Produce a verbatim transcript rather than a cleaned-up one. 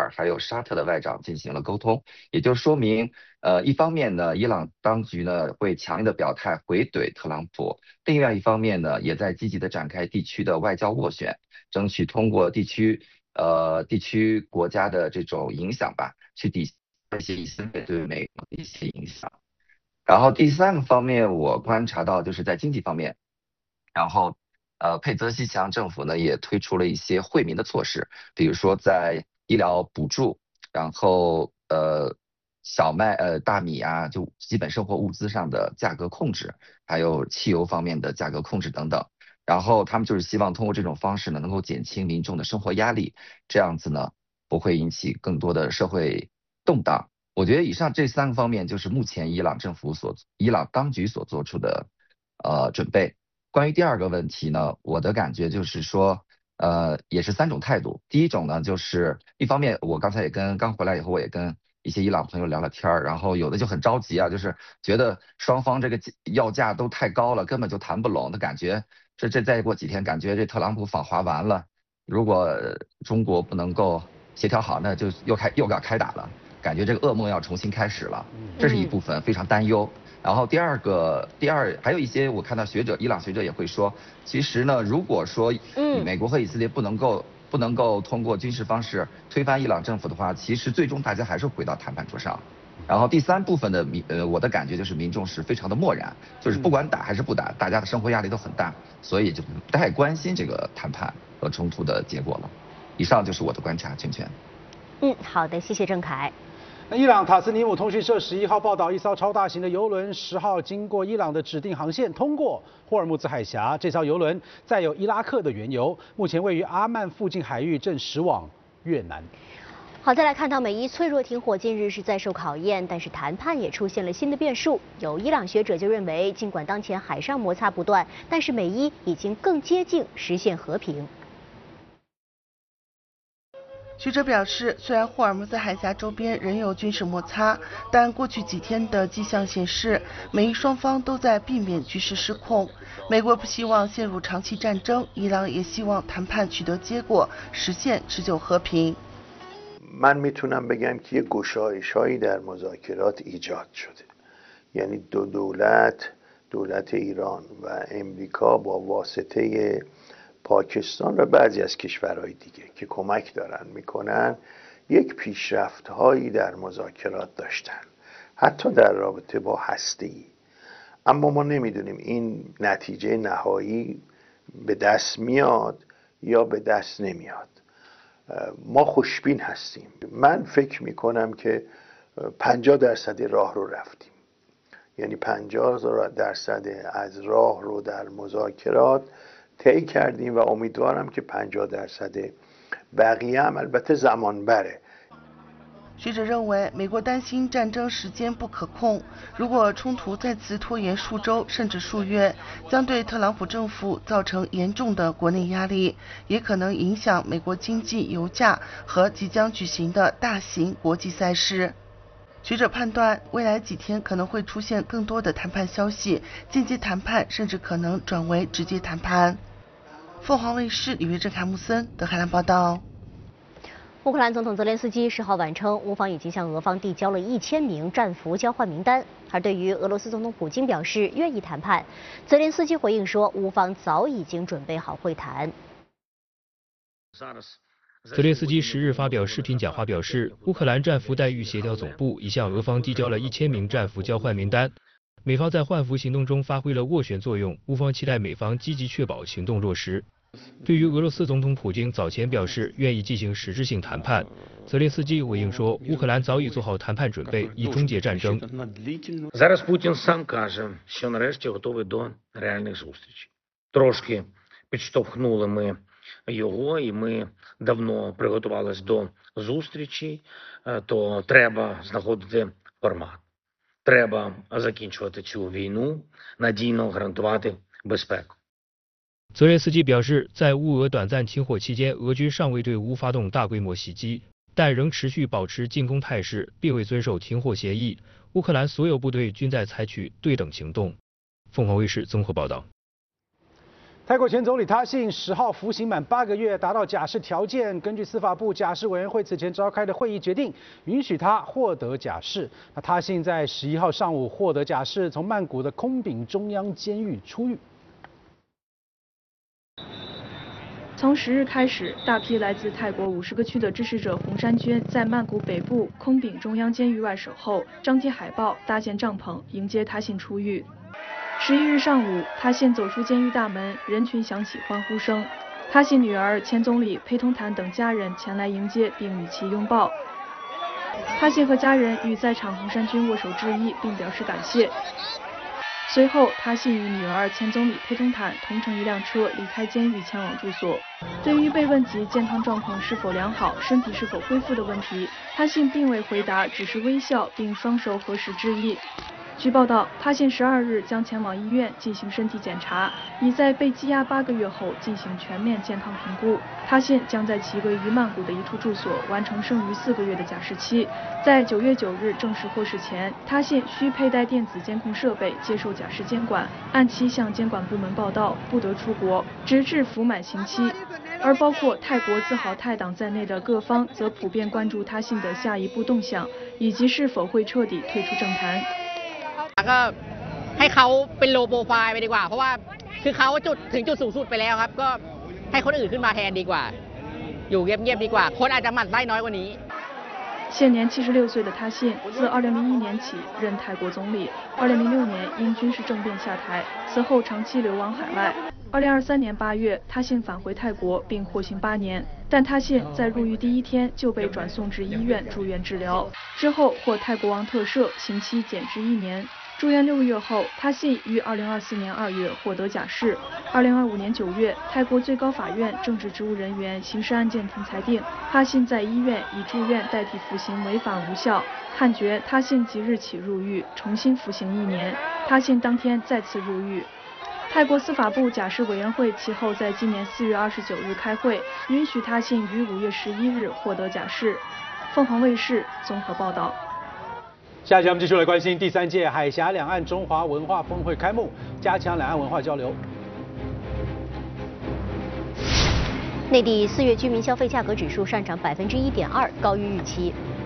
尔还有沙特的外长进行了沟通，也就说明，呃，一方面呢，伊朗当局呢会强烈的表态回怼特朗普，另外一方面呢，也在积极的展开地区的外交斡旋，争取通过地区呃地区国家的这种影响吧，去抵消一些以色列对美国的一些影响。然后第三个方面，我观察到就是在经济方面，然后呃，佩泽西强政府呢也推出了一些惠民的措施，比如说在医疗补助，然后呃小麦呃大米啊，就基本生活物资上的价格控制，还有汽油方面的价格控制等等。然后他们就是希望通过这种方式呢，能够减轻民众的生活压力，这样子呢不会引起更多的社会动荡。我觉得以上这三个方面就是目前伊朗政府所伊朗当局所做出的呃准备。关于第二个问题呢，我的感觉就是说，呃，也是三种态度。第一种呢，就是一方面，我刚才也跟刚回来以后，我也跟一些伊朗朋友聊了天儿，然后有的就很着急啊，就是觉得双方这个要价都太高了，根本就谈不拢的感觉。这这再过几天，感觉这特朗普访华完了，如果中国不能够协调好，那就又开又要开打了，感觉这个噩梦要重新开始了。这是一部分非常担忧。然后第二个，第二还有一些我看到学者，伊朗学者也会说，其实呢，如果说美国和以色列不能够不能够通过军事方式推翻伊朗政府的话，其实最终大家还是回到谈判桌上。然后第三部分的民呃，我的感觉就是民众是非常的漠然，就是不管打还是不打，大家的生活压力都很大，所以就不太关心这个谈判和冲突的结果了。以上就是我的观察，圈圈。 嗯，好的，谢谢郑凯。 那伊朗塔斯尼姆通讯社十一号报道，一艘超大型的邮轮十号经过伊朗的指定航线，通过霍尔木兹海峡。这艘邮轮载有伊拉克的原油，目前位于阿曼附近海域，正驶往越南。 好，再来看到美伊脆弱停火近日是在受考验，但是谈判也出现了新的变数。有伊朗学者就认为，尽管当前海上摩擦不断，但是美伊已经更接近实现和平。 学者表示，虽然霍尔木兹海峡周边仍有军事摩擦，但过去几天的迹象显示，美伊双方都在避免局势失控。美国不希望陷入长期战争，伊朗也希望谈判取得结果，实现持久和平。 من میتونم بگم که یه گشایش‌هایی در مذاکرات ایجاد شده. یعنی دو دولت، دولت ایران و امریکا با واسطه پاکستان و بعضی از کشورهای دیگه که کمک دارن میکنن یک پیشرفت‌هایی در مذاکرات داشتن، حتی در رابطه با هسته‌ای. اما ما نمیدونیم این نتیجه نهایی به دست میاد یا به دست نمیاد. ما خوشبین هستیم. من فکر میکنم که پنجاه درصد راه رو رفتیم. یعنی پنجاه درصد از راه رو در مذاکرات طی کردیم و امیدوارم که پنجاه درصد بقیه هم البته زمان بره. 学者认为，美国担心战争时间不可控，如果冲突再次拖延数周甚至数月，将对特朗普政府造成严重的国内压力，也可能影响美国经济、油价和即将举行的大型国际赛事。学者判断，未来几天可能会出现更多的谈判消息，间接谈判甚至可能转为直接谈判。凤凰卫视里约郑凯木森德海兰报道。 乌克兰总统泽连斯基十号晚称，乌方已经向俄方递交了一千名战俘交换名单。而对于俄罗斯总统普京表示愿意谈判，泽连斯基回应说，乌方早已经准备好会谈。 泽连斯基十日发表视频讲话表示，乌克兰战俘待遇协调总部已向俄方递交了一千名战俘交换名单，美方在换俘行动中发挥了斡旋作用，乌方期待美方积极确保行动落实。对于俄罗斯总统普京早前表示愿意进行实质性谈判，泽连斯基回应说，乌克兰早已做好谈判准备，以终结战争。 Зараз Путін сам каже, що нарешті готовий до реальних зустрічей. Трошки підштовхнули ми його, і ми давно приготувалися до зустрічей, то треба знаходити формат. Треба закінчувати цю війну, надійно гарантувати безпеку. 泽连斯基表示，在乌俄短暂停火期间，俄军尚未对乌发动大规模袭击，但仍持续保持进攻态势，并未遵守停火协议。乌克兰所有部队均在采取对等行动。凤凰卫视综合报道。 泰国前总理他信十号服刑满八个月，达到假释条件。根据司法部假释委员会此前召开的会议决定，允许他获得假释。那他信在十一号上午获得假释，从曼谷的空丙中央监狱出狱。 从十日开始，大批来自泰国五十个区的支持者洪山娟在曼谷北部空丙中央监狱外守候，张贴海报，搭建帐篷，迎接他信出狱。十一日上午，他信走出监狱大门，人群响起欢呼声。他信女儿、前总理裴同坦等家人前来迎接并与其拥抱。他信和家人与在场洪山娟握手致意，并表示感谢。随后，他信与女儿前总理裴同坦同乘一辆车离开监狱，前往住所。对于被问及健康状况是否良好、身体是否恢复的问题，他信并未回答，只是微笑并双手合十致意。据报道，他信十二日将前往医院进行身体检查，以在被羁押八个月后进行全面健康评估。他信将在其位于曼谷的一处住所完成剩余四个月的假释期。在九月九日正式获释前，他信需佩戴电子监控设备接受假释监管，按期向监管部门报到，不得出国，直至服满刑期。而包括泰国自豪泰党在内的各方则普遍关注他信的下一步动向，以及是否会彻底退出政坛。 ก็ให้เขาเป็นโลโปรไฟล์ไปดีกว่าเพราะว่าคือเขาจุดถึงจุดสูงสุดไปแล้วครับก็ให้คนอื่นขึ้นมาแทนดีกว่าอยู่เงียบๆดีกว่าคนอาจจะหมั่นไส้น้อยกว่านี้现年七十六岁的他信，自二零零一年起任泰国总理。二零零六年因军事政变下台，此后长期流亡海外。二零二三年八月，他信返回泰国并获刑八年，但他信在入狱第一天就被转送至医院住院治疗，之后获泰国王特赦，刑期减至一年。 住院六个月后，他信于二零二四年二月获得假释。二零二五年九月，泰国最高法院政治职务人员刑事案件庭裁定，他信在医院以住院代替服刑违法无效，判决他信即日起入狱，重新服刑一年。他信当天再次入狱。泰国司法部假释委员会其后在今年四月二十九日开会，允许他信于五月十一日获得假释。凤凰卫视综合报道。 下一节我们继续来关心第三届海峡两岸中华文化峰会开幕，加强两岸文化交流。 内地四月居民消费价格指数上涨百分之一点二，高于预期。